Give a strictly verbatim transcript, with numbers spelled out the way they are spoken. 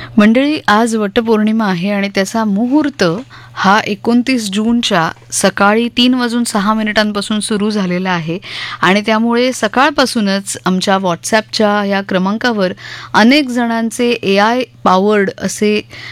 मंडळी, आज वटपौर्णिमा आहे आणि त्याचा मुहूर्त हा एकोणतीस जूनच्या सकाळी तीन वाजून सहा मिनिटांपासून सुरू झालेला आहे आणि त्यामुळे सकाळपासूनच आमच्या व्हॉट्सॲपच्या या क्रमांकावर अनेक जणांचे ए आय पॉवर्ड असे